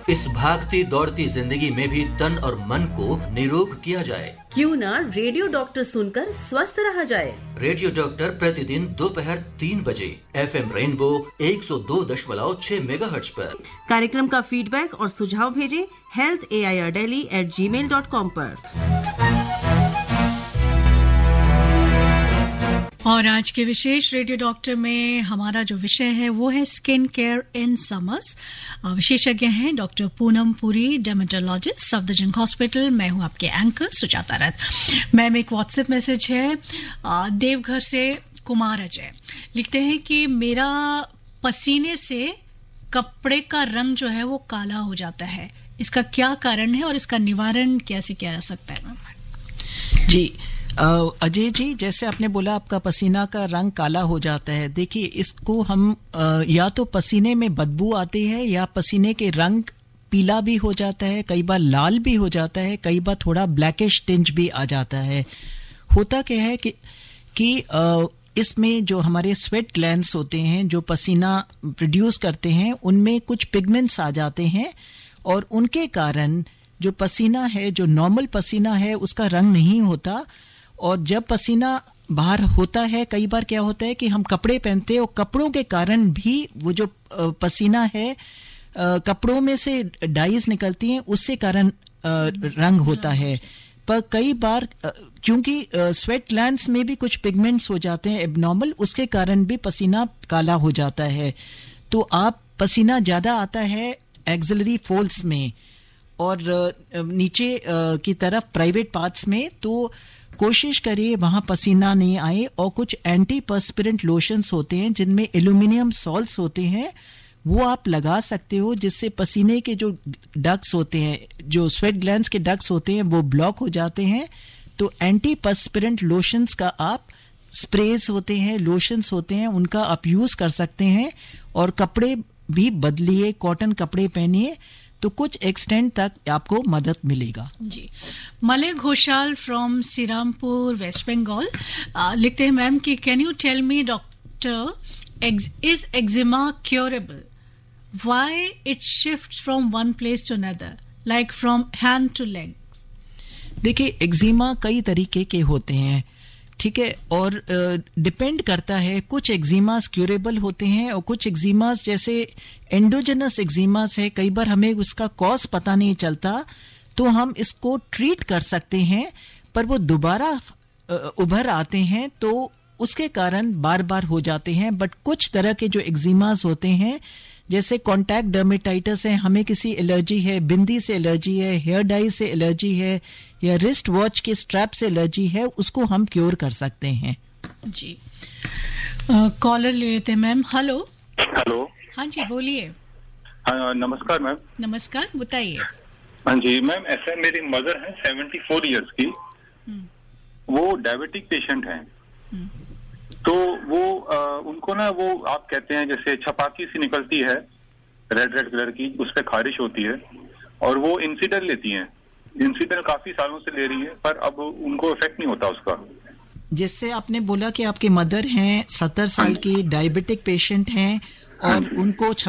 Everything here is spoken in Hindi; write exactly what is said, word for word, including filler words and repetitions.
इस भागती दौड़ती जिंदगी में भी तन और मन को निरोग किया जाए। क्यों ना रेडियो डॉक्टर सुनकर स्वस्थ रहा जाए। रेडियो डॉक्टर प्रतिदिन दोपहर तीन बजे एफ एम रेनबो एक सौ दो दशमलव छह मेगाहर्ट्ज पर। कार्यक्रम का फीडबैक और सुझाव भेजें health A I R daily eight ji mail dot com पर। और आज के विशेष रेडियो डॉक्टर में हमारा जो विषय है वो है स्किन केयर इन समर्स। विशेषज्ञ हैं doctor Poonam Puri, dermatologist, Safdarjung hospital. मैं हूं आपके एंकर सुजाता रथ। मैम, एक व्हाट्सएप मैसेज है देवघर से कुमार अजय लिखते हैं कि मेरा पसीने से कपड़े का रंग जो है वो काला हो जाता है, इसका क्या कारण है और इसका निवारण कैसे किया जा सकता है? मैम जी अजय जी, जैसे आपने बोला आपका पसीना का रंग काला हो जाता है, देखिए इसको हम आ, या तो पसीने में बदबू आती है या पसीने के रंग पीला भी हो जाता है, कई बार लाल भी हो जाता है, कई बार थोड़ा ब्लैकिश टिंज भी आ जाता है। होता क्या है कि कि आ, इसमें जो हमारे स्वेट ग्लैंड्स होते हैं जो पसीना प्रोड्यूस करते हैं उनमें कुछ पिगमेंट्स आ जाते हैं और उनके कारण जो पसीना है, जो नॉर्मल पसीना है, उसका रंग नहीं होता। और जब पसीना बाहर होता है, कई बार क्या होता है कि हम कपड़े पहनते हैं और कपड़ों के कारण भी वो जो पसीना है, कपड़ों में से डाइज निकलती हैं, उससे कारण रंग होता है। पर कई बार क्योंकि स्वेट ग्लैंड्स में भी कुछ पिगमेंट्स हो जाते हैं एबनॉर्मल, उसके कारण भी पसीना काला हो जाता है। तो आप पसीना ज़्यादा आता है एक्सिलरी फोल्ड्स में और नीचे की तरफ प्राइवेट पार्ट्स में, तो कोशिश करिए वहां पसीना नहीं आए। और कुछ एंटी पर्स्पिरेंट लोशंस होते हैं जिनमें एल्यूमिनियम सॉल्ट्स होते हैं, वो आप लगा सकते हो, जिससे पसीने के जो डक्ट्स होते हैं, जो स्वेट ग्लैंड्स के डक्ट्स होते हैं, वो ब्लॉक हो जाते हैं। तो एंटी पर्स्पिरेंट लोशंस का आप स्प्रेज होते हैं, लोशंस होते हैं, उनका आप यूज कर सकते हैं। और कपड़े भी बदलिए, कॉटन कपड़े पहनिए, तो कुछ एक्सटेंट तक आपको मदद मिलेगा। जी। Malay Ghoshal from Shrirampur waste Bengal लिखते हैं मैम कि can you tell me doctor is eczema curable? Why it shifts from one place to another, like from hand two legs? देखिए, एक्जिमा कई तरीके के होते हैं, ठीक है, और डिपेंड uh, करता है। कुछ एक्जिमास क्यूरेबल होते हैं और कुछ एक्जिमास जैसे एंडोजेनस एक्जिमास है, कई बार हमें उसका कॉज पता नहीं चलता, तो हम इसको ट्रीट कर सकते हैं, पर वो दोबारा uh, उभर आते हैं तो उसके कारण बार बार हो जाते हैं। बट कुछ तरह के जो एक्जिमास होते हैं, जैसे कॉन्टैक्ट डर्मेटाइटिस है, हमें किसी एलर्जी है, बिंदी से एलर्जी है, हेयर डाई से एलर्जी है, या रिस्ट वॉच के स्ट्रैप से एलर्जी है, उसको हम क्योर कर सकते हैं। जी। कॉलर ले लेते हैं मैम। हेलो। हेलो। हाँ जी, बोलिए। हाँ, नमस्कार मैम। नमस्कार, बताइए। हाँ जी मैम, ऐसा मेरी मदर है सेवेंटी फोर ईयर्स की, वो डायबिटिक पेशेंट हैं। तो वो आ, उनको ना वो आप कहते हैं जैसे छपाकी सी निकलती है रेड रेड कलर की, उस पर खारिश होती है, और वो इंसिडल लेती हैं। इंसिडल काफी सालों से ले रही है, पर अब उनको इफेक्ट नहीं होता उसका। जिससे आपने बोला कि आपके मदर हैं, सत्तर साल की, डायबिटिक पेशेंट हैं और उनको